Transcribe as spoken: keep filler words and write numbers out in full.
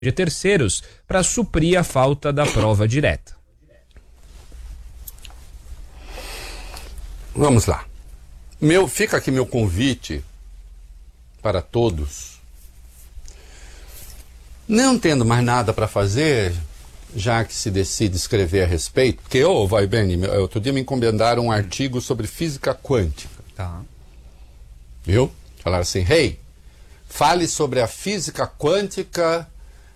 de terceiros para suprir a falta da prova direta. Vamos lá. Meu, fica aqui meu convite para todos. Não tendo mais nada para fazer, já que se decide escrever a respeito, porque, ô, oh, vai bem, outro dia me encomendaram um artigo sobre física quântica. Tá. Viu? Falaram assim, hey, fale sobre a física quântica